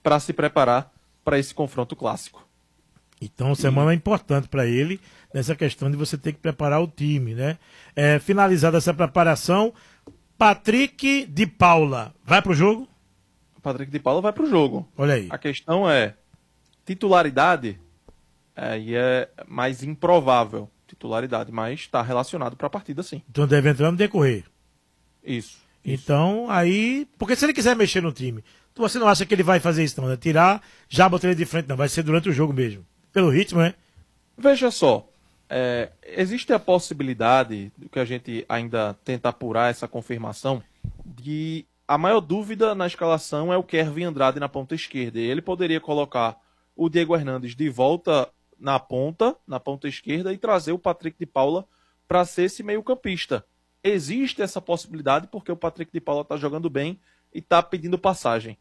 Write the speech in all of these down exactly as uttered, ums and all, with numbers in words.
para se preparar para esse confronto clássico. Então, semana é importante para ele, nessa questão de você ter que preparar o time, né? É, finalizada essa preparação, Patrick de Paula, vai pro jogo? Patrick de Paula vai pro jogo. Olha aí. A questão é, titularidade, aí é mais improvável, titularidade, mas está relacionado para a partida, sim. Então deve entrar no decorrer. Isso. Então, aí... Porque se ele quiser mexer no time, você não acha que ele vai fazer isso, não, né? Tirar, já botar ele de frente, não. Vai ser durante o jogo mesmo. Pelo ritmo, né? Veja só, é, existe a possibilidade, que a gente ainda tenta apurar essa confirmação, de a maior dúvida na escalação é o Kervin Andrade na ponta esquerda. E ele poderia colocar o Diego Hernandes de volta na ponta, na ponta esquerda, e trazer o Patrick de Paula para ser esse meio-campista. Existe essa possibilidade porque o Patrick de Paula está jogando bem e está pedindo passagem.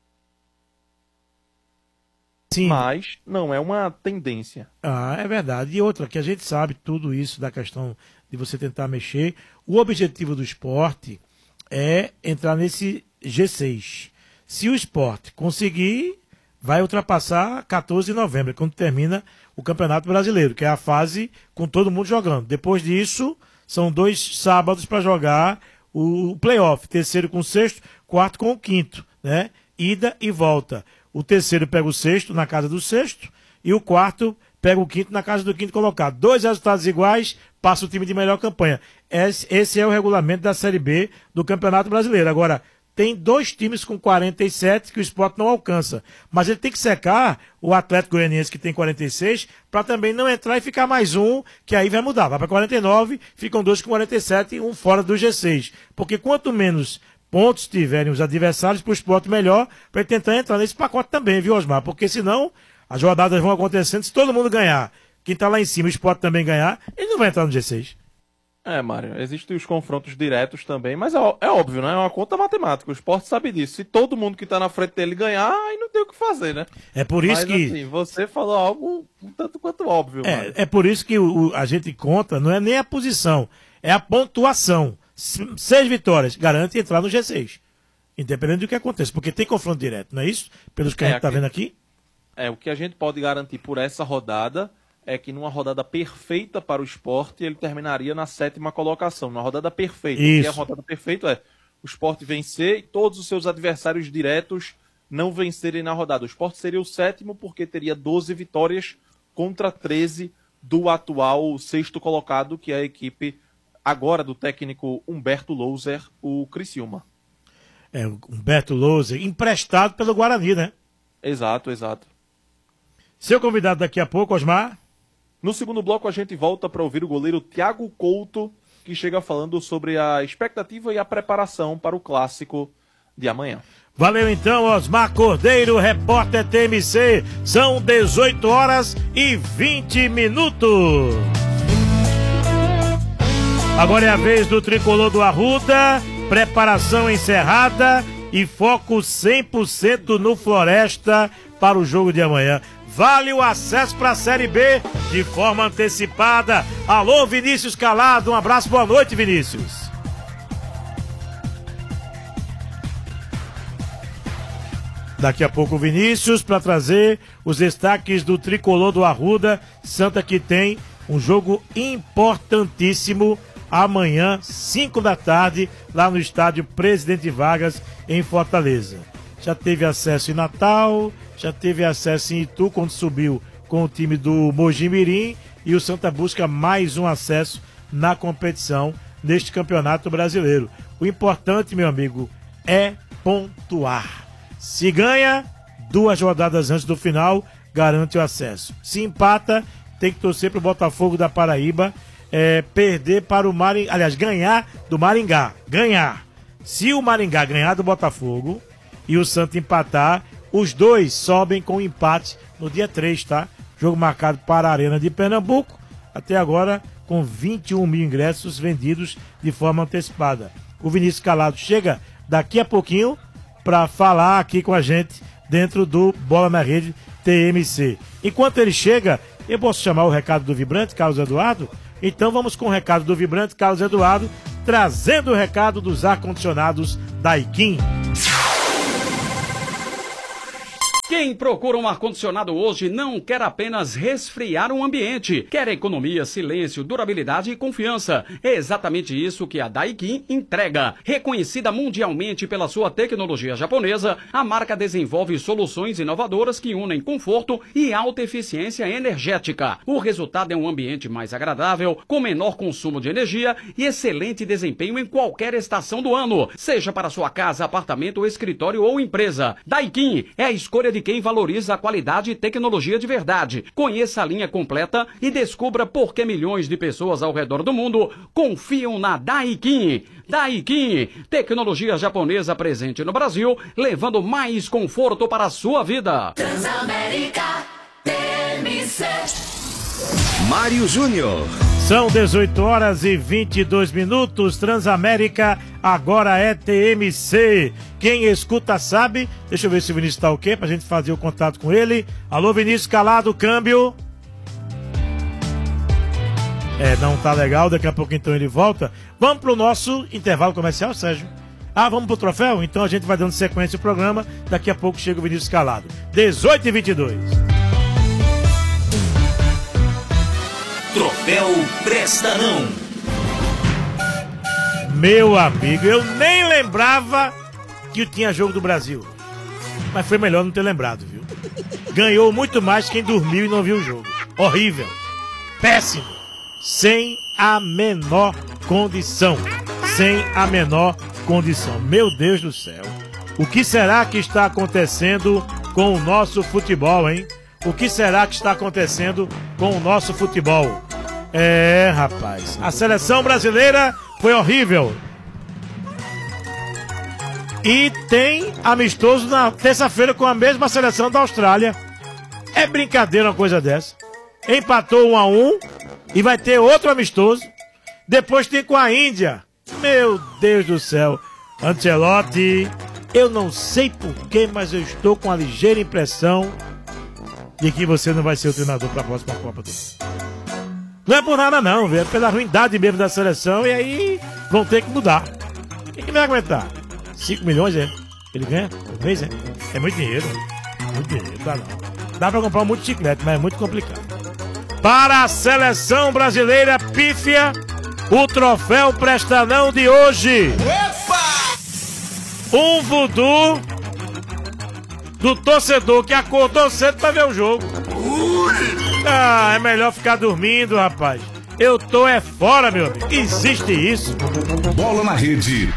Sim. Mas não é uma tendência. Ah, é verdade. E outra, que a gente sabe tudo isso da questão de você tentar mexer. O objetivo do esporte é entrar nesse G seis. Se o esporte conseguir, vai ultrapassar quatorze de novembro, quando termina o Campeonato Brasileiro, que é a fase com todo mundo jogando. Depois disso, são dois sábados para jogar o playoff. Terceiro com o sexto, quarto com o quinto, né? Ida e volta. O terceiro pega o sexto na casa do sexto e o quarto pega o quinto na casa do quinto colocado. Dois resultados iguais, passa o time de melhor campanha. Esse, esse é o regulamento da Série B do Campeonato Brasileiro. Agora, tem dois times com quarenta e sete que o Sport não alcança. Mas ele tem que secar o Atlético Goianiense, que tem quarenta e seis, para também não entrar e ficar mais um, que aí vai mudar. Vai para quarenta e nove, ficam dois com quarenta e sete e um fora do G seis. Porque quanto menos pontos tiverem os adversários, para o Sport melhor, para ele tentar entrar nesse pacote também, viu, Osmar? Porque senão as rodadas vão acontecendo, se todo mundo ganhar, quem está lá em cima, o Sport também ganhar, ele não vai entrar no G seis. É, Mário, existem os confrontos diretos também, mas é, é óbvio, né? É uma conta matemática. O Sport sabe disso. Se todo mundo que tá na frente dele ganhar, aí não tem o que fazer, né? É por isso mas, que... assim, você falou algo um tanto quanto óbvio. É, Mário. é por isso que o, o, a gente conta, não é nem a posição, é a pontuação. Seis vitórias, garante entrar no G seis. Independente do que aconteça, porque tem confronto direto, não é isso? Pelos que é, a gente está aqui, vendo aqui. É, o que a gente pode garantir por essa rodada é que numa rodada perfeita para o Sport, ele terminaria na sétima colocação. Numa rodada perfeita. Isso. O que é a rodada perfeita é o Sport vencer e todos os seus adversários diretos não vencerem na rodada. O Sport seria o sétimo porque teria doze vitórias contra treze do atual sexto colocado, que é a equipe agora do técnico Humberto Louser, o Criciúma. É, o Humberto Louser, emprestado pelo Guarani, né? Exato, exato. Seu convidado daqui a pouco, Osmar. No segundo bloco a gente volta para ouvir o goleiro Thiago Couto, que chega falando sobre a expectativa e a preparação para o clássico de amanhã. Valeu então, Osmar Cordeiro, repórter T M C. São dezoito horas e vinte minutos. Agora é a vez do tricolor do Arruda, preparação encerrada e foco cem por cento no Floresta para o jogo de amanhã. Vale o acesso para a Série B de forma antecipada. Alô, Vinícius Calado, um abraço, boa noite, Vinícius. Daqui a pouco o Vinícius para trazer os destaques do tricolor do Arruda. Santa que tem um jogo importantíssimo amanhã, cinco da tarde, lá no estádio Presidente Vargas, em Fortaleza. Já teve acesso em Natal, já teve acesso em Itu, quando subiu com o time do Mojimirim, e o Santa busca mais um acesso na competição neste Campeonato Brasileiro. O importante, meu amigo, é pontuar. Se ganha, duas rodadas antes do final, garante o acesso. Se empata, tem que torcer para o Botafogo da Paraíba, é, perder para o Maringá, aliás, ganhar do Maringá, ganhar. Se o Maringá ganhar do Botafogo e o Santa empatar, os dois sobem com empate no dia três, tá? Jogo marcado para a Arena de Pernambuco, até agora com vinte e um mil ingressos vendidos de forma antecipada. O Vinícius Calado chega daqui a pouquinho para falar aqui com a gente dentro do Bola na Rede T M C. Enquanto ele chega, eu posso chamar o recado do Vibrante, Carlos Eduardo? Então vamos com o recado do Vibrante, Carlos Eduardo, trazendo o recado dos ar-condicionados da Iquim. Quem procura um ar-condicionado hoje não quer apenas resfriar um ambiente, quer economia, silêncio, durabilidade e confiança. É exatamente isso que a Daikin entrega. Reconhecida mundialmente pela sua tecnologia japonesa, a marca desenvolve soluções inovadoras que unem conforto e alta eficiência energética. O resultado é um ambiente mais agradável, com menor consumo de energia e excelente desempenho em qualquer estação do ano, seja para sua casa, apartamento, escritório ou empresa. Daikin é a escolha de quem valoriza a qualidade e tecnologia de verdade. Conheça a linha completa e descubra por que milhões de pessoas ao redor do mundo confiam na Daikin. Daikin, tecnologia japonesa presente no Brasil, levando mais conforto para a sua vida. Transamérica T M C. Mário Júnior. São dezoito horas e vinte e dois minutos. Transamérica agora é T M C. Quem escuta sabe. Deixa eu ver se o Vinícius está ok pra gente fazer o contato com ele. Alô, Vinícius, calado, câmbio. É, não tá legal, daqui a pouco então ele volta. Vamos pro nosso intervalo comercial, Sérgio? Ah, vamos pro troféu? Então a gente vai dando sequência ao programa. Daqui a pouco chega o Vinícius Calado. dezoito e vinte e dois. Troféu Presta Não. Meu amigo, eu nem lembrava que tinha jogo do Brasil. Mas foi melhor não ter lembrado, viu? Ganhou muito mais quem dormiu e não viu o jogo. Horrível. Péssimo. Sem a menor condição. Sem a menor condição. Meu Deus do céu. O que será que está acontecendo com o nosso futebol, hein? O que será que está acontecendo com o nosso futebol? É, rapaz, a seleção brasileira foi horrível. E tem amistoso na terça-feira com a mesma seleção da Austrália. É brincadeira uma coisa dessa. Empatou um a um e vai ter outro amistoso. Depois tem com a Índia. Meu Deus do céu. Ancelotti, eu não sei porquê, mas eu estou com a ligeira impressão de que você não vai ser o treinador para a próxima Copa do Mundo. Não é por nada não, viu? É pela ruindade mesmo da seleção e aí vão ter que mudar. Quem que vai aguentar? cinco milhões, é? Ele ganha por mês, é? É muito dinheiro. Muito dinheiro, dá não. Dá pra comprar um monte de chiclete, mas é muito complicado. Para a seleção brasileira pífia, o troféu Presta Não de hoje. Opa! Um voodoo do torcedor que acordou cedo pra ver o jogo. Ah, é melhor ficar dormindo, rapaz. Eu tô é fora, meu amigo. Existe isso. Bola na rede.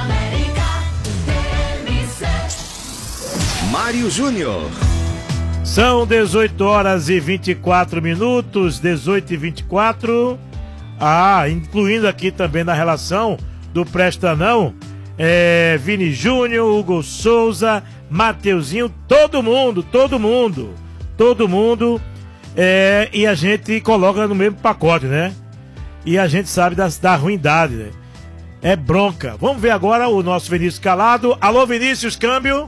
Mário Júnior. São dezoito horas e vinte e quatro minutos, dezoito e vinte e quatro. Ah, incluindo aqui também na relação do Presta Não, é, Vini Júnior, Hugo Souza, Mateuzinho, todo mundo, todo mundo, todo mundo, é, e a gente coloca no mesmo pacote, né? E a gente sabe das, da ruindade, né? É bronca. Vamos ver agora o nosso Vinícius Calado. Alô, Vinícius, câmbio.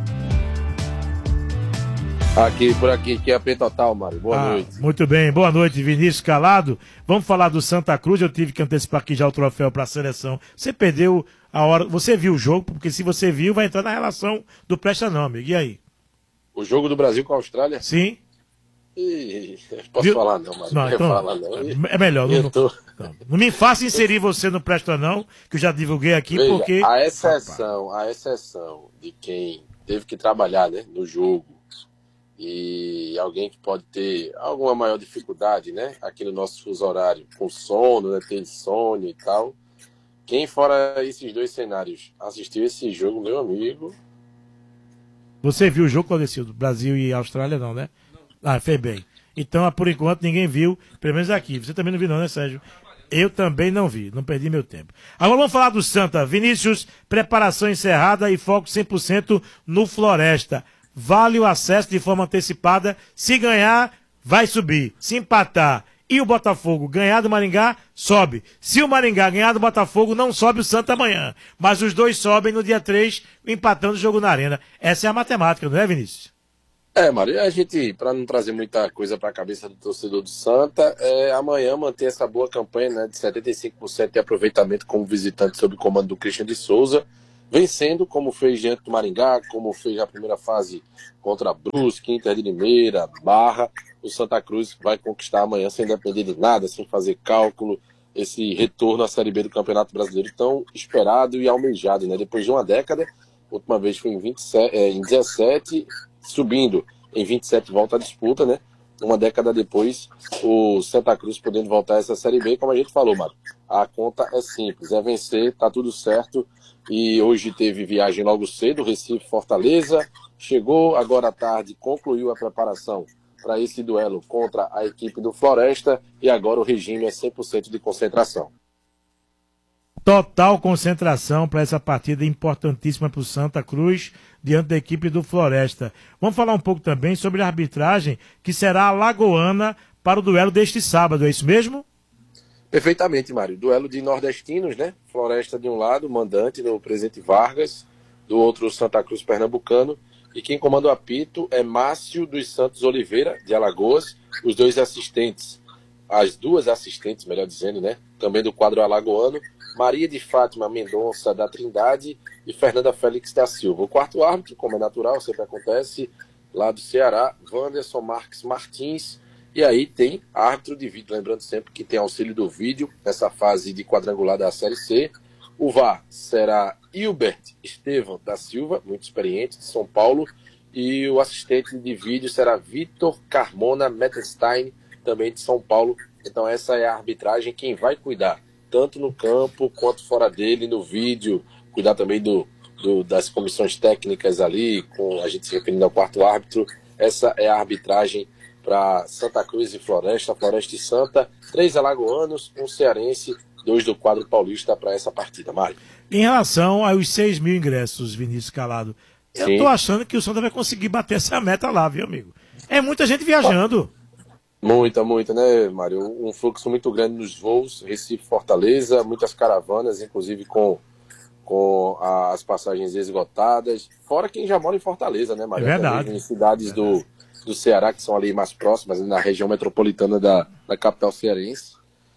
Aqui, por aqui, que é a P Total, Mário. Boa ah, noite. Muito bem, boa noite, Vinícius Calado. Vamos falar do Santa Cruz. Eu tive que antecipar aqui já o troféu para a seleção. Você perdeu a hora. Você viu o jogo? Porque se você viu, vai entrar na relação do Presta Não, amigo. E aí? O jogo do Brasil com a Austrália? Sim. Ih, posso viu? falar não, Mário. Não, Não, então, falar não. É melhor. Não, tô... não, não me faça inserir você no Presta Não, que eu já divulguei aqui. Veja, porque a exceção, a exceção de quem teve que trabalhar, né, no jogo, e alguém que pode ter alguma maior dificuldade, né, aqui no nosso fuso horário, com sono, né, ter insônia e tal. Quem fora esses dois cenários assistiu esse jogo, meu amigo? Você viu o jogo, Claudecildo? Brasil e Austrália não, né? Ah, fez bem. Então, por enquanto, ninguém viu, pelo menos aqui. Você também não viu não, né, Sérgio? Eu também não vi, não perdi meu tempo. Agora vamos falar do Santa. Vinícius, preparação encerrada e foco cem por cento no Floresta. Vale o acesso de forma antecipada. Se ganhar, vai subir. Se empatar e o Botafogo ganhar do Maringá, sobe. Se o Maringá ganhar do Botafogo, não sobe o Santa amanhã. Mas os dois sobem no dia três, empatando o jogo na Arena. Essa é a matemática, não é, Vinícius? É, Mário, a gente, para não trazer muita coisa para a cabeça do torcedor do Santa, é amanhã manter essa boa campanha, né, de setenta e cinco por cento de aproveitamento como visitante sob o comando do Christian de Souza. vencendo, como fez diante do Maringá, como fez na primeira fase contra Brusque, Inter de Limeira, Barra, o Santa Cruz vai conquistar amanhã sem depender de nada, sem fazer cálculo, esse retorno à Série B do Campeonato Brasileiro tão esperado e almejado, né? Depois de uma década, a última vez foi em, vinte e sete, é, em dezessete, subindo em vinte e sete, volta à disputa, né? Uma década depois, o Santa Cruz podendo voltar a essa Série B, como a gente falou, Mário. A conta é simples, é vencer, tá tudo certo. E hoje teve viagem logo cedo, Recife, Fortaleza. Chegou agora à tarde, concluiu a preparação para esse duelo contra a equipe do Floresta. E agora o regime é cem por cento de concentração. Total concentração para essa partida importantíssima para o Santa Cruz, diante da equipe do Floresta. Vamos falar um pouco também sobre a arbitragem, que será alagoana para o duelo deste sábado, é isso mesmo? Perfeitamente, Mário. Duelo de nordestinos, né? Floresta de um lado, mandante no Presidente Vargas, do outro Santa Cruz pernambucano. E quem comanda o apito é Márcio dos Santos Oliveira, de Alagoas, os dois assistentes, as duas assistentes, melhor dizendo, né? Também do quadro alagoano, Maria de Fátima Mendonça da Trindade e Fernanda Félix da Silva. O quarto árbitro, como é natural, sempre acontece, lá do Ceará, Wanderson Marques Martins. E aí tem árbitro de vídeo, lembrando sempre que tem auxílio do vídeo nessa fase de quadrangular da Série C. O V A R será Hilbert Estevão da Silva, muito experiente, de São Paulo. E o assistente de vídeo será Vitor Carmona Mettenstein, também de São Paulo. Então essa é a arbitragem, quem vai cuidar, tanto no campo quanto fora dele, no vídeo, cuidar também do, do, das comissões técnicas ali, com a gente se referindo ao quarto árbitro. Essa é a arbitragem para Santa Cruz e Floresta, Floresta e Santa, três alagoanos, um cearense, dois do quadro paulista para essa partida, Mário. Em relação aos seis mil ingressos, Vinícius Calado, eu Sim. tô achando que o Santa vai conseguir bater essa meta lá, viu, amigo? É muita gente viajando. Muita, muita, né, Mário? Um fluxo muito grande nos voos, Recife, Fortaleza, muitas caravanas, inclusive com, com a, as passagens esgotadas, fora quem já mora em Fortaleza, né, Mário? É verdade. Até mesmo em cidades do, do Ceará, que são ali mais próximas, na região metropolitana da, da capital cearense.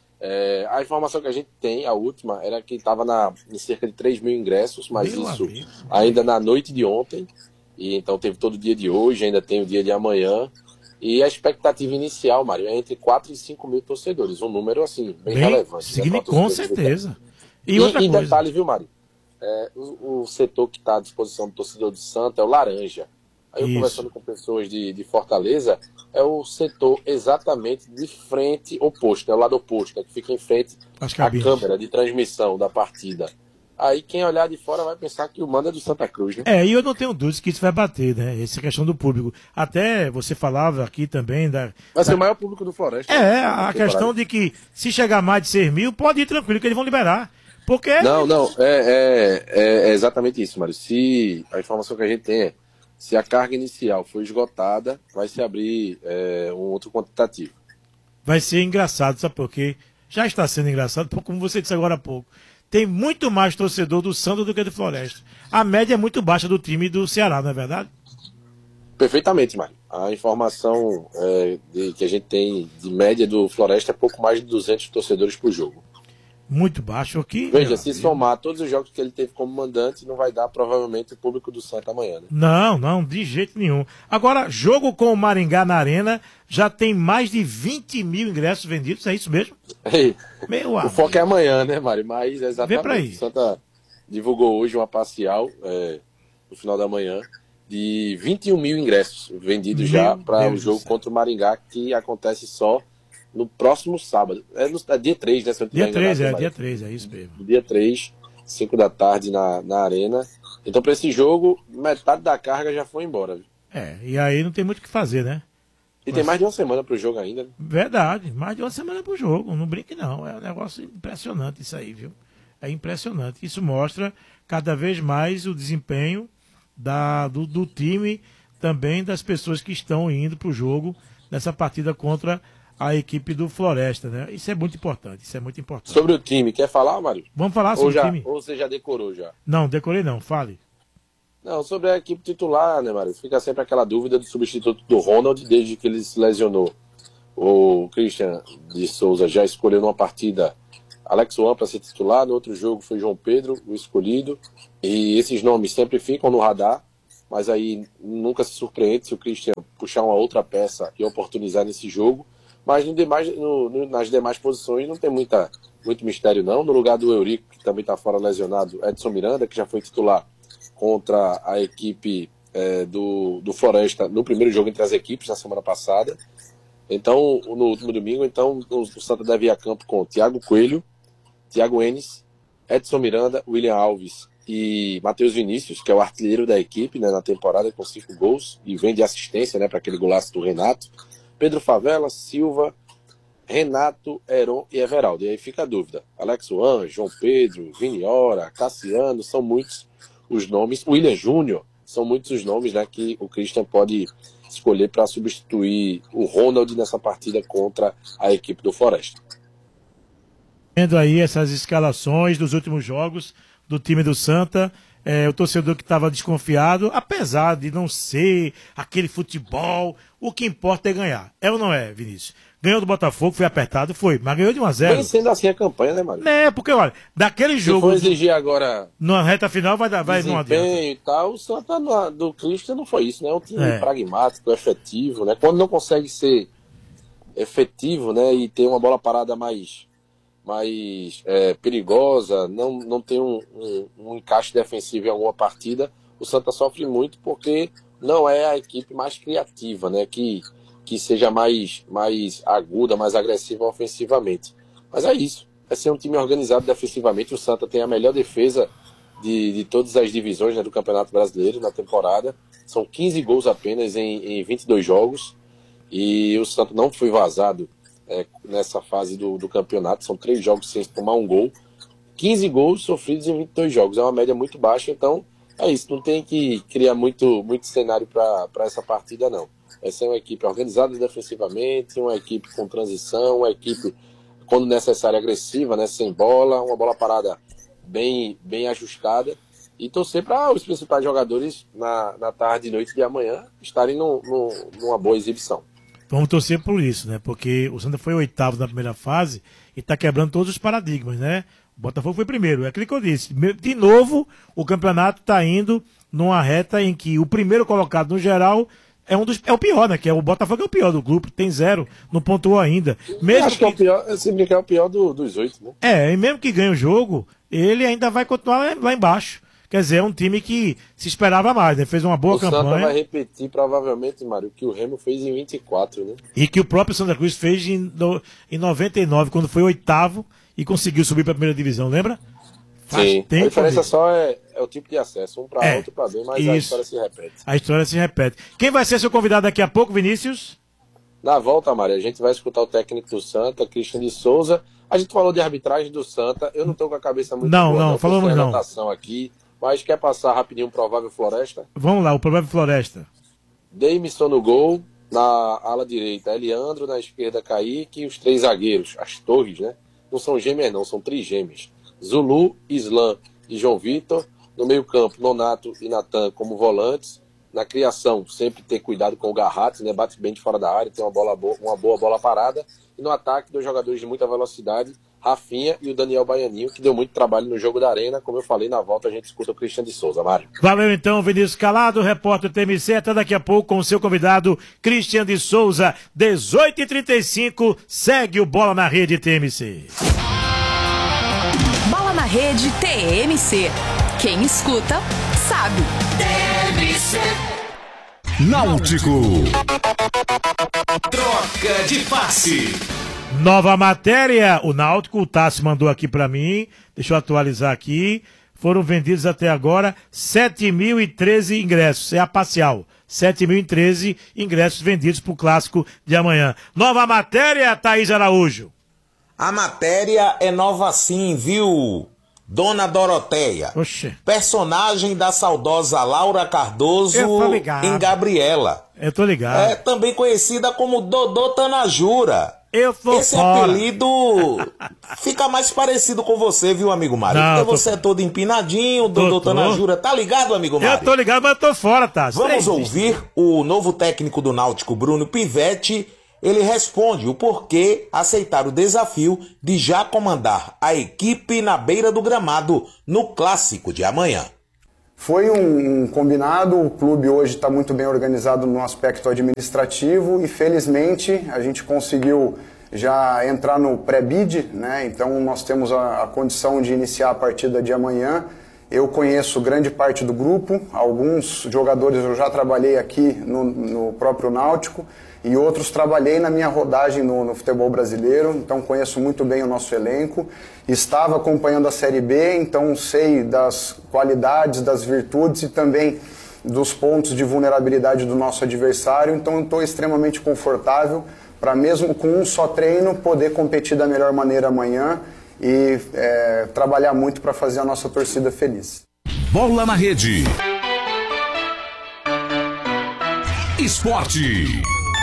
É, a informação que a gente tem, a última, era que estava em cerca de três mil ingressos, mas Meu isso amigo. ainda na noite de ontem, e então teve todo o dia de hoje, ainda tem o dia de amanhã, e a expectativa inicial, Mário, é entre quatro e cinco mil torcedores, um número, assim, bem, bem relevante. Signi- Né, com certeza. E, e outra e coisa... detalhe, viu, Mário? É, o, o setor que está à disposição do torcedor de Santa é o laranja. Aí eu Isso. conversando com pessoas de, de Fortaleza, é o setor exatamente de frente oposto, é o lado oposto, é que fica em frente As à cabines. câmera de transmissão da partida. Aí quem olhar de fora vai pensar que o mando é do Santa Cruz, né? É, e eu não tenho dúvidas que isso vai bater, né? Essa questão do público. Até você falava aqui também da... Vai ser da... o maior público do Floresta. É, né? a questão de que se chegar mais de seis mil, pode ir tranquilo, que eles vão liberar. Porque... Não, não, é, é, é, é exatamente isso, Mário. Se a informação que a gente tem é, se a carga inicial for esgotada, vai se abrir é, um outro quantitativo. Vai ser engraçado, sabe por quê? Já está sendo engraçado, porque como você disse agora há pouco, tem muito mais torcedor do Santos do que do Floresta. A média é muito baixa do time do Ceará, não é verdade? Perfeitamente, Mário. A informação é, de, que a gente tem de média do Floresta é pouco mais de duzentos torcedores por jogo. Muito baixo aqui. Veja, se somar todos os jogos que ele teve como mandante, não vai dar provavelmente o público do Santa amanhã, né? Não, não, de jeito nenhum. Agora, jogo com o Maringá na Arena, já tem mais de vinte mil ingressos vendidos, é isso mesmo? Ei, Meu o amigo. foco é amanhã, né, Mário? Mas Vê exatamente, pra aí. o Santa divulgou hoje uma parcial, é, no final da manhã, de vinte e um mil ingressos vendidos Meu já para o Deus jogo do céu. contra o Maringá, que acontece só no próximo sábado. É, no, é dia três, né? Se eu não Dia tiver três, é, enganado, dia Mário. três, é isso mesmo. Dia três, cinco da tarde na, na Arena. Então, para esse jogo, metade da carga já foi embora. Viu? É, e aí não tem muito o que fazer, né? E tem mais de uma semana para o jogo ainda. Né? Verdade, mais de uma semana pro jogo, não brinque não, é um negócio impressionante isso aí, viu? É impressionante, isso mostra cada vez mais o desempenho da, do, do time, também das pessoas que estão indo pro jogo nessa partida contra a equipe do Floresta, né? Isso é muito importante, isso é muito importante. Sobre o time, quer falar, Mário? Vamos falar Ou, sobre já, o time? ou você já decorou já? Não, decorei não, fale. Não, sobre a equipe titular, né, Mário? Fica sempre aquela dúvida do substituto do Ronald desde que ele se lesionou. O Christian de Souza já escolheu numa partida Alex Juan para ser titular, no outro jogo foi João Pedro, o escolhido. E esses nomes sempre ficam no radar, mas aí nunca se surpreende se o Christian puxar uma outra peça e oportunizar nesse jogo. Mas no demais, no, no, nas demais posições não tem muita, muito mistério não. No lugar do Eurico, que também está fora lesionado, Edson Miranda, que já foi titular contra a equipe é, do, do Floresta no primeiro jogo entre as equipes na semana passada. Então, no último domingo, então, o, o Santa deve ir a campo com Thiago Coelho, Thiago Enes, Edson Miranda, William Alves e Matheus Vinícius, que é o artilheiro da equipe, né, na temporada, com cinco gols, e vem de assistência, né, para aquele golaço do Renato. Pedro Favela, Silva, Renato, Heron e Everaldo. E aí fica a dúvida. Alex Juan, João Pedro, Viniora, Cassiano, são muitos os nomes. William Júnior, são muitos os nomes, né, que o Christian pode escolher para substituir o Ronald nessa partida contra a equipe do Floresta. Vendo aí essas escalações dos últimos jogos do time do Santa, é, o torcedor que estava desconfiado, apesar de não ser aquele futebol, o que importa é ganhar. É ou não é, Vinícius? Ganhou do Botafogo, foi apertado, foi, mas ganhou de um a zero. Vem sendo assim a campanha, né, Mário? É, porque, olha, daquele jogo... Se for exigir agora... Na reta final vai dar, vai não adianta. E tal, o Santa no, do Christian não foi isso, né? É um time É. pragmático, efetivo, né? Quando não consegue ser efetivo, né, e ter uma bola parada mais... mais é, perigosa, não, não tem um, um, um encaixe defensivo em alguma partida, o Santa sofre muito porque não é a equipe mais criativa, né, que, que seja mais, mais aguda, mais agressiva ofensivamente. Mas é isso, é ser um time organizado defensivamente. O Santa tem a melhor defesa de, de todas as divisões, né, do Campeonato Brasileiro na temporada. São quinze gols apenas em, em vinte e dois jogos, e o Santa não foi vazado É, nessa fase do, do campeonato. São três jogos sem tomar um gol, quinze gols sofridos em vinte e dois jogos, é uma média muito baixa. Então é isso, não tem que criar muito, muito cenário para essa partida não. Essa é uma equipe organizada defensivamente, uma equipe com transição, uma equipe quando necessário agressiva, né, sem bola, uma bola parada bem, bem ajustada, e torcer para os principais jogadores na, na tarde e noite de amanhã estarem no, no, numa boa exibição. Vamos torcer por isso, né? Porque o Santa foi oitavo na primeira fase e está quebrando todos os paradigmas, né? O Botafogo foi primeiro, é aquilo que eu disse. De novo, o campeonato está indo numa reta em que o primeiro colocado no geral é um dos é o pior, né? Que é o Botafogo é o pior do grupo, tem zero, não pontuou ainda. Mesmo acho que, que é o pior, se brincar, é o pior do, dos oito, né? É, e mesmo que ganhe o jogo, ele ainda vai continuar lá, lá embaixo. Quer dizer, é um time que se esperava mais, né? Fez uma boa o campanha. O Santa vai repetir, provavelmente, Mário, o que o Remo fez em vinte e quatro, né? E que o próprio Santa Cruz fez em, no, em noventa e nove, quando foi oitavo e conseguiu subir para a primeira divisão, lembra? Faz Sim, tempo a diferença mesmo. só é, é o tipo de acesso, um para É, outro para bem, mas isso. a história se repete. A história se repete. Quem vai ser seu convidado daqui a pouco, Vinícius? Na volta, Mário, a gente vai escutar o técnico do Santa, Christian de Souza. A gente falou de arbitragem do Santa, eu não estou com a cabeça muito Não, boa, não, não falamos tô sem não. anotação aqui. Mas quer passar rapidinho um provável Floresta? Vamos lá, o provável Floresta. Deimison no gol, na ala direita Eliandro, na esquerda Kaique, e os três zagueiros, as torres, né? Não são gêmeas não, são trigêmeas. Zulu, Islam e João Vitor. No meio campo, Nonato e Natan como volantes. Na criação, sempre ter cuidado com o Garrates, né? Bate bem de fora da área, tem uma, bola boa, uma boa bola parada. E no ataque, dois jogadores de muita velocidade, Rafinha e o Daniel Baianinho, que deu muito trabalho no jogo da Arena. Como eu falei, na volta a gente escuta o Christian de Souza, Mário. Valeu então, Vinícius Calado, repórter T M C. Até daqui a pouco com o seu convidado, Christian de Souza, dezoito e trinta e cinco. Segue o Bola na Rede T M C. Bola na Rede T M C. Quem escuta, sabe. T M C. Náutico. Troca de passe. Nova matéria, o Náutico, o Tássio mandou aqui pra mim, deixa eu atualizar aqui, foram vendidos até agora sete mil e treze ingressos, é a parcial, sete mil e treze ingressos vendidos pro Clássico de amanhã. Nova matéria, Thaís Araújo. A matéria é nova sim, viu, Dona Doroteia? Oxê. Personagem da saudosa Laura Cardoso Eu tô ligado. em Gabriela. Eu tô ligado. É também conhecida como Dodô Tanajura. Eu tô Esse fora. apelido fica mais parecido com você, viu, amigo Mário? Não, Porque tô- você é todo empinadinho, Dodô tô. Tanajura. Tá ligado, amigo Mário? Eu tô ligado, mas eu tô fora, Tássio. Vamos Três- ouvir o novo técnico do Náutico, Bruno Pivetti. Ele responde o porquê aceitar o desafio de já comandar a equipe na beira do gramado no Clássico de amanhã. Foi um, um combinado, o clube hoje está muito bem organizado no aspecto administrativo e felizmente a gente conseguiu já entrar no pré-bid, né? Então nós temos a, a condição de iniciar a partida de amanhã. Eu conheço grande parte do grupo, alguns jogadores eu já trabalhei aqui no, no próprio Náutico e outros trabalhei na minha rodagem no, no futebol brasileiro, então conheço muito bem o nosso elenco. Estava acompanhando a Série B, então sei das qualidades, das virtudes e também dos pontos de vulnerabilidade do nosso adversário, então estou extremamente confortável para mesmo com um só treino poder competir da melhor maneira amanhã e é, trabalhar muito para fazer a nossa torcida feliz. Bola na Rede. Esporte.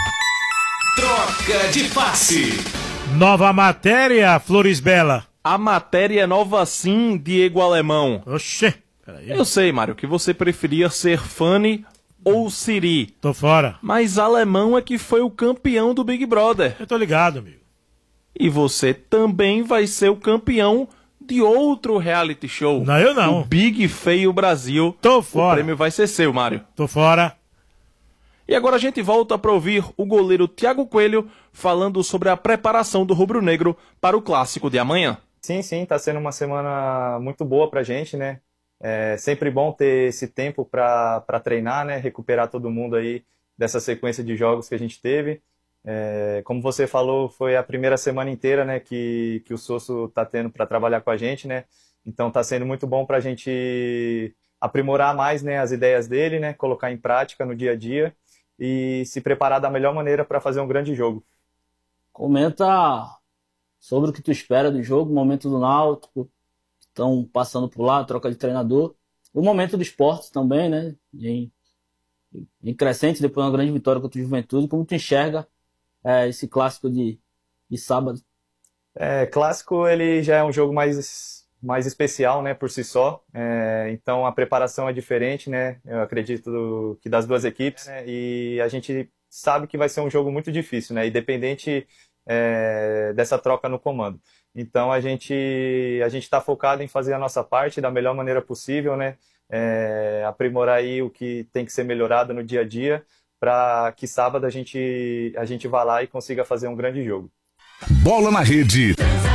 Troca de passe. Nova matéria, Flores Bela. A matéria é nova sim, Diego Alemão. Oxê. Peraí. Eu sei, Mário, que você preferia ser Fanny ou Siri. Tô fora. Mas Alemão é que foi o campeão do Big Brother. Eu tô ligado, amigo. E você também vai ser o campeão de outro reality show. Não, eu não. O Big Feio Brasil. Tô fora. O prêmio vai ser seu, Mário. Tô fora. E agora a gente volta para ouvir o goleiro Thiago Coelho falando sobre a preparação do rubro-negro para o clássico de amanhã. Sim, sim, tá sendo uma semana muito boa pra gente, né? É sempre bom ter esse tempo para treinar, né? Recuperar todo mundo aí dessa sequência de jogos que a gente teve. É, como você falou, foi a primeira semana inteira, né, que, que o Sosso está tendo para trabalhar com a gente, né? Então está sendo muito bom para a gente aprimorar mais, né, as ideias dele, né, colocar em prática no dia a dia e se preparar da melhor maneira para fazer um grande jogo. Comenta sobre o que tu espera do jogo, o momento do Náutico, estão passando por lá, troca de treinador, o momento do esporte também, né, em, em crescente depois de uma grande vitória contra o Juventude, como tu enxerga É, esse clássico de, de sábado? É, clássico ele já é um jogo mais, mais especial, né, por si só. É, então a preparação é diferente, né? Eu acredito que das duas equipes, né, e a gente sabe que vai ser um jogo muito difícil, né? Independente é, dessa troca no comando. Então a gente a gente está focado em fazer a nossa parte da melhor maneira possível, né? É, aprimorar aí o que tem que ser melhorado no dia a dia, para que sábado a gente, a gente vá lá e consiga fazer um grande jogo. Bola na Rede.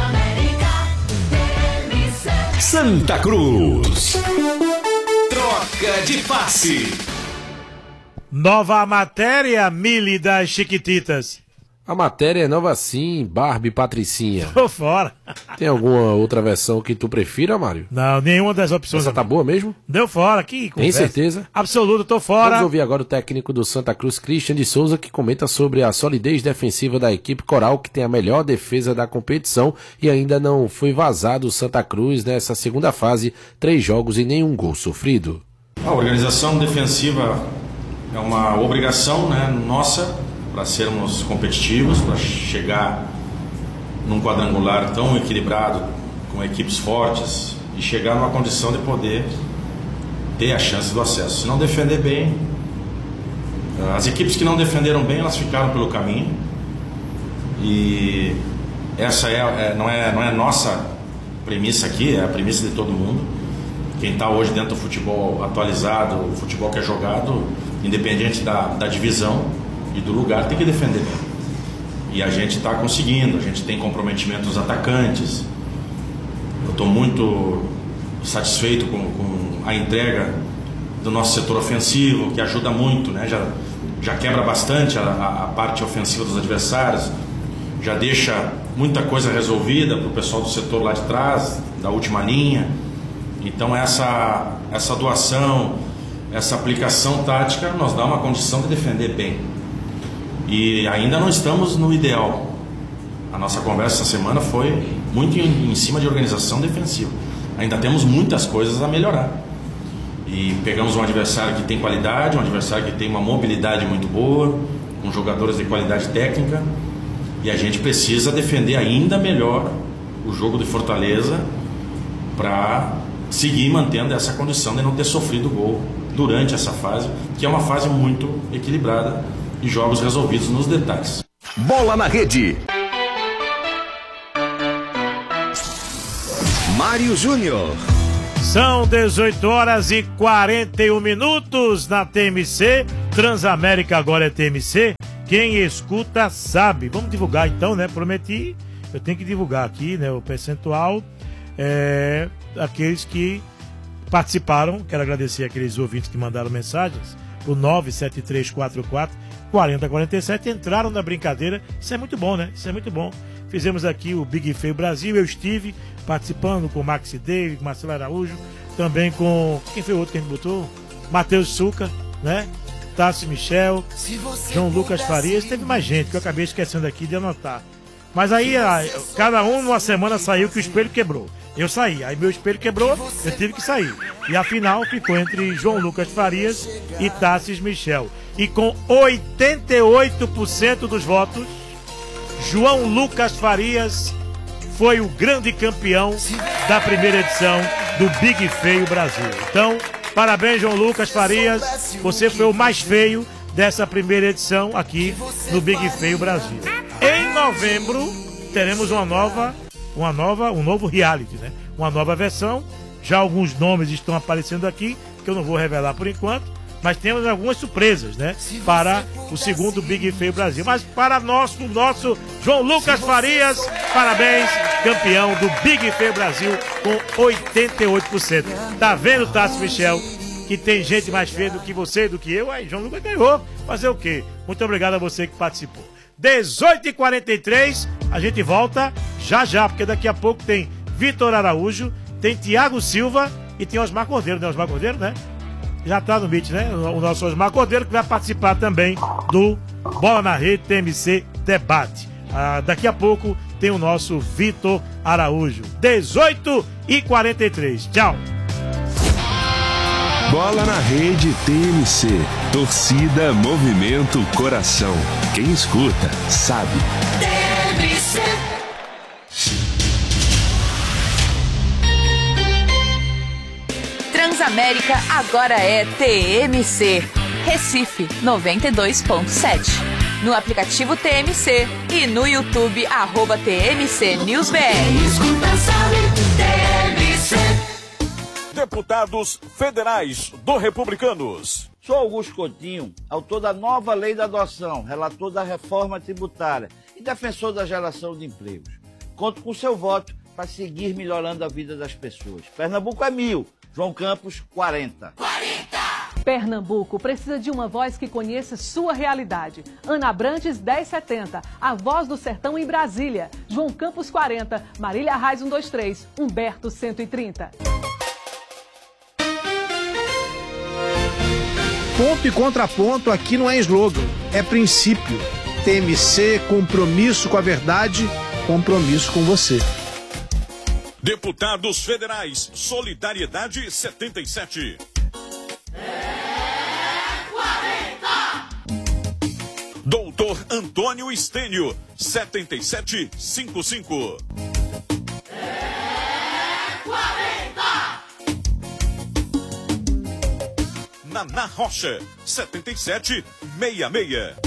Santa Cruz. Troca de passe. Nova matéria, Mili das Chiquititas. A matéria é nova sim, Barbie Patricinha. Tô fora. Tem alguma outra versão que tu prefira, Mário? Não, nenhuma das opções. Essa tá boa mesmo? Deu fora, que conversa. Tem certeza? Absoluto, tô fora. Vamos ouvir agora o técnico do Santa Cruz, Christian de Souza, que comenta sobre a solidez defensiva da equipe coral, que tem a melhor defesa da competição e ainda não foi vazado o Santa Cruz nessa segunda fase, três jogos e nenhum gol sofrido. A organização defensiva é uma obrigação, né, nossa, para sermos competitivos, para chegar num quadrangular tão equilibrado, com equipes fortes, e chegar numa condição de poder ter a chance do acesso. Se não defender bem, as equipes que não defenderam bem, elas ficaram pelo caminho, e essa é, é, não, é, não é nossa premissa aqui, é a premissa de todo mundo. Quem está hoje dentro do futebol atualizado, o futebol que é jogado, independente da, da divisão e do lugar, tem que defender bem. E a gente está conseguindo, a gente tem comprometimento dos atacantes. Eu estou muito satisfeito com, com a entrega do nosso setor ofensivo, que ajuda muito, né? já, já quebra bastante a, a, a parte ofensiva dos adversários, já deixa muita coisa resolvida para o pessoal do setor lá de trás, da última linha. Então essa, essa doação, essa aplicação tática nos dá uma condição de defender bem. E ainda não estamos no ideal. A nossa conversa essa semana foi muito em, em cima de organização defensiva. Ainda temos muitas coisas a melhorar. E pegamos um adversário que tem qualidade, um adversário que tem uma mobilidade muito boa, com jogadores de qualidade técnica, e a gente precisa defender ainda melhor o jogo de Fortaleza para seguir mantendo essa condição de não ter sofrido gol durante essa fase, que é uma fase muito equilibrada e jogos resolvidos nos detalhes. Bola na Rede. Mário Júnior. São dezoito horas e quarenta e um minutos na T M C. Transamérica agora é T M C. Quem escuta sabe. Vamos divulgar então, né? Prometi, eu tenho que divulgar aqui, né? O percentual é, aqueles que participaram. Quero agradecer aqueles ouvintes que mandaram mensagens. O nove sete três quatro quatro quatro zero quatro sete entraram na brincadeira. Isso é muito bom, né? Isso é muito bom. Fizemos aqui o Big Feio Brasil. Eu estive participando com o Maxi David, Marcelo Araújo, também com... Quem foi o outro que a gente botou? Matheus Suca, né? Tássio Michel, João Lucas Farias. Teve mais gente que eu acabei esquecendo aqui de anotar. Mas aí, a, cada um numa semana saiu que o espelho quebrou. Eu saí. Aí meu espelho quebrou, eu tive que sair. E a final ficou entre João Lucas Farias e Tássio Michel. E com oitenta e oito por cento dos votos, João Lucas Farias foi o grande campeão da primeira edição do Big Feio Brasil. Então, parabéns, João Lucas Farias. Você foi o mais feio dessa primeira edição aqui no Big Feio Brasil. Em novembro, teremos uma nova, uma nova, um novo reality, né? Uma nova versão. Já alguns nomes estão aparecendo aqui, que eu não vou revelar por enquanto. Mas temos algumas surpresas, né? Para o segundo Big Feio Brasil. Mas para nosso, nosso João Lucas Farias, parabéns, campeão do Big Feio Brasil com oitenta e oito por cento. Tá vendo, Tássio Michel, que tem gente mais feia do que você e do que eu? Aí, João Lucas ganhou. Fazer o quê? Muito obrigado a você que participou. dezoito e quarenta e três, a gente volta já já, porque daqui a pouco tem Vitor Araújo, tem Tiago Silva e tem Osmar Cordeiro, né? Osmar Cordeiro, né? Já tá no beat, né? O nosso Osmar Cordeiro, que vai participar também do Bola na Rede T M C Debate. Ah, daqui a pouco tem o nosso Vitor Araújo. dezoito e quarenta e três. Tchau. Bola na Rede T M C. Torcida, movimento, coração. Quem escuta, sabe. T M C. Transamérica agora é T M C. Recife noventa e dois ponto sete. No aplicativo T M C e no YouTube, arroba T M C News B R. Escuta, sabe, T M C. Deputados Federais do Republicanos. Sou Augusto Coutinho, autor da nova lei da adoção, relator da reforma tributária e defensor da geração de empregos. Conto com seu voto para seguir melhorando a vida das pessoas. Pernambuco é mil, João Campos, quarenta. Pernambuco precisa de uma voz que conheça sua realidade. Ana Abrantes, dez setenta. A Voz do Sertão em Brasília. João Campos, quarenta. Marília Reis, cento e vinte e três. Humberto, cento e trinta. Ponto e contraponto aqui não é slogan, é princípio. T M C, compromisso com a verdade, compromisso com você. Deputados Federais, Solidariedade setenta e sete. Doutor Antônio Estênio, setenta e sete cinquenta e cinco. Naná Rocha, setenta e sete sessenta e seis.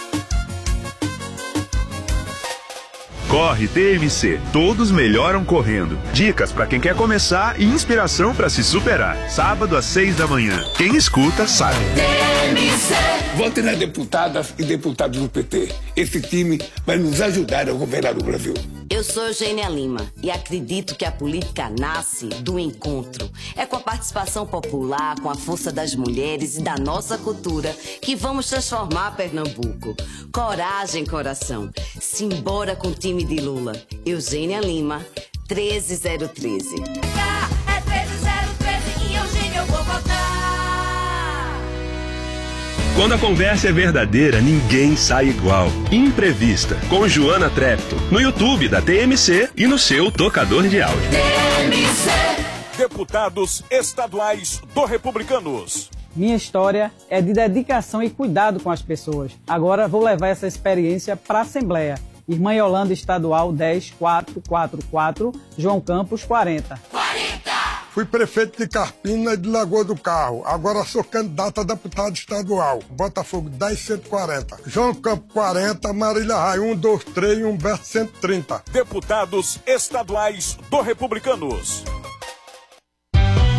Corre T M C, todos melhoram correndo. Dicas para quem quer começar e inspiração para se superar. Sábado às seis da manhã. Quem escuta sabe. T M C. Vote nas deputadas e deputados do P T. Esse time vai nos ajudar a governar o Brasil. Eu sou Eugênia Lima e acredito que a política nasce do encontro. É com a participação popular, com a força das mulheres e da nossa cultura que vamos transformar Pernambuco. Coragem, coração. Simbora com o time de Lula. Eugênia Lima, treze zero treze. É treze zero treze e Eugênia eu vou votar. Quando a conversa é verdadeira, ninguém sai igual. Imprevista, com Joana Trepto, no YouTube da T M C e no seu tocador de áudio. T M C. Deputados Estaduais do Republicanos. Minha história é de dedicação e cuidado com as pessoas. Agora vou levar essa experiência para a Assembleia. Irmã Yolanda Estadual dez quatro quatro quatro, João Campos quarenta. Fui prefeito de Carpina e de Lagoa do Carro. Agora sou candidato a deputado estadual. Botafogo dez cento e quarenta. João Campos quarenta, Marília Raia um, dois, três e Humberto cento e trinta. Deputados Estaduais do Republicanos.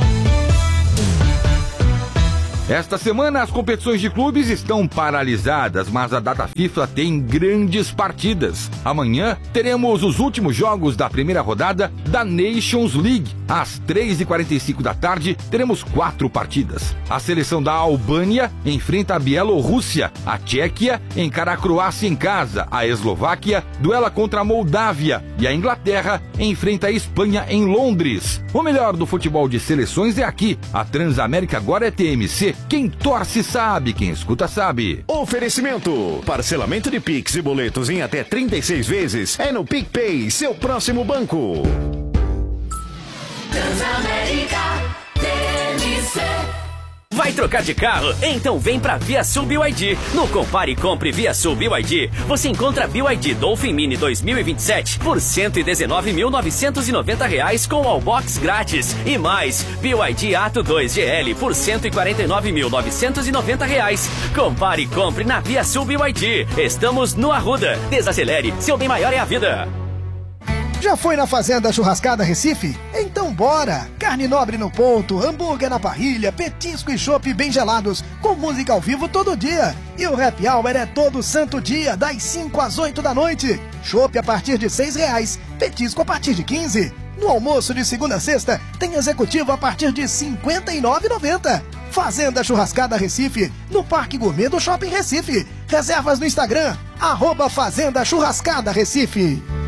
Esta semana as competições de clubes estão paralisadas, mas a data FIFA tem grandes partidas. Amanhã teremos os últimos jogos da primeira rodada da Nations League. Às três e quarenta e cinco da tarde teremos quatro partidas. A seleção da Albânia enfrenta a Bielorrússia, a Tchequia encara a Croácia em casa, a Eslováquia duela contra a Moldávia e a Inglaterra enfrenta a Espanha em Londres. O melhor do futebol de seleções é aqui. A Transamérica agora é T M C. Quem torce sabe, quem escuta sabe. Oferecimento: parcelamento de Pix e boletos em até trinta e seis vezes é no PicPay, seu próximo banco. Transamérica T M C. Vai trocar de carro? Então vem pra ViaSul B Y D. No Compare e Compre ViaSul B Y D, você encontra B Y D Dolphin Mini dois mil e vinte e sete por cento e dezenove mil novecentos e noventa reais com Allbox grátis. E mais, B Y D Ato dois G L por cento e quarenta e nove mil novecentos e noventa reais. Compare e Compre na ViaSul B Y D. Estamos no Arruda. Desacelere, seu bem maior é a vida. Já foi na Fazenda Churrascada Recife? Então bora! Carne nobre no ponto, hambúrguer na parrilha, petisco e chopp bem gelados, com música ao vivo todo dia. E o happy hour é todo santo dia, das cinco às oito da noite. Chopp a partir de seis reais, petisco a partir de quinze. No almoço de segunda a sexta, tem executivo a partir de cinquenta e nove reais e noventa centavos. Fazenda Churrascada Recife, no Parque Gourmet do Shopping Recife. Reservas no Instagram, arroba Fazenda Churrascada Recife.